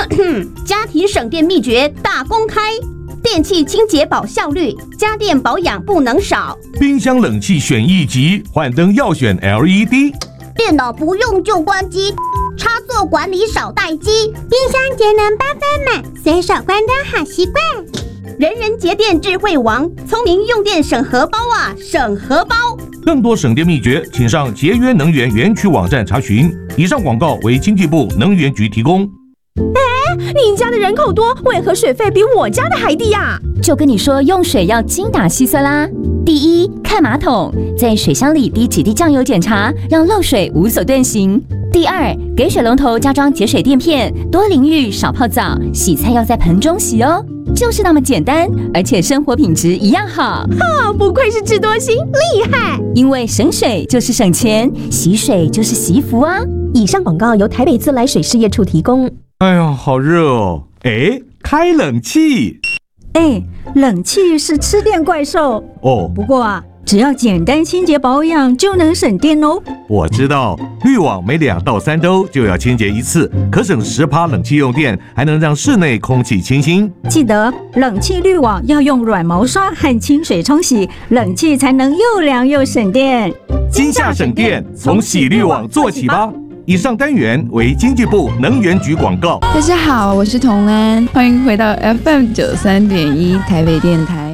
家庭省电秘诀大公开。电器清洁保效率，家电保养不能少。 冰箱冷气选1级，换灯要选 LED。 电脑不用就关机，插座管理少待机。 冰箱节能8分满，随手关灯好习惯。 人人节电智慧王，聪明用电省荷包啊，省荷包。 更多省电秘诀，请上节约能源园区网站查询。以上广告为经济部能源局提供。 你家的人口多，为何水费比我家的还低啊？ 就跟你说，用水要精打细算啦。第一，看马桶，在水箱里滴几滴酱油检查，让漏水无所遁形。第二，给水龙头加装节水垫片，多淋浴少泡澡，洗菜要在盆中洗哦。就是那么简单，而且生活品质一样好。 不愧是智多星，厉害！ 因为省水就是省钱，洗水就是惜福啊。 以上广告由台北自来水事业处提供。 哎呀，好热哦！哎，开冷气。 冷气是吃电怪兽哦。 不过啊，只要简单清洁保养就能省电哦。 我知道，滤网每2到3周就要清洁1次，可省10%冷气用电，还能让室内空气清新。 记得冷气滤网要用软毛刷和清水冲洗，冷气才能又凉又省电。 今夏省电，从洗滤网做起吧。以上单元为经济部能源局广告。 大家好，我是童安，欢迎回到 FM 93.1台北电台。